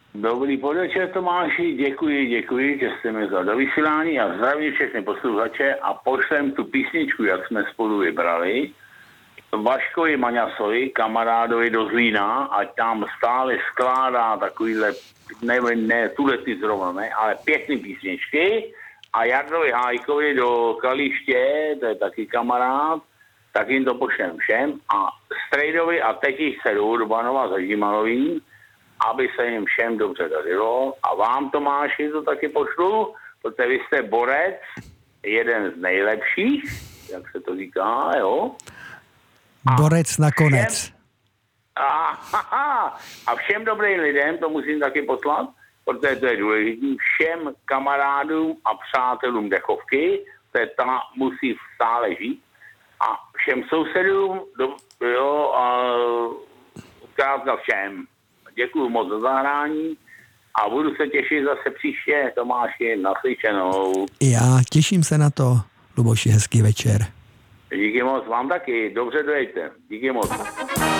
Dobrý podvečer, Tomáši, děkuji, že jste mi vzal do vysílání a zdravím všechny posluchače a pošlem tu písničku, jak jsme spolu vybrali, Vaškovi Maňasovi, kamarádovi do Zlína, ať tam stále skládá takovýhle, ne tulety zrovna, ne, ale pěkný písničky a Jardovi Hájkovi do Kaliště, to je taky kamarád, tak jim to pošlem všem a Strejdovi a teď jich se do Urbanova za Žimalovým, aby se jim všem dobře dařilo. A vám, Tomáši, to taky pošlu, protože vy jste borec, jeden z nejlepších, jak se to říká, jo? Borec nakonec. A všem dobrým lidem, to musím taky poslat, protože to je důležité, všem kamarádům a přátelům dechovky, protože ta musí stále žít, a všem sousedům, jo, a zkrátka všem. Děkuju moc za zahrání a budu se těšit zase příště, Tomáši, naslyšenou. Já těším se na to, Luboši, hezký večer. Díky moc, vám taky, dobře dojďte, díky moc.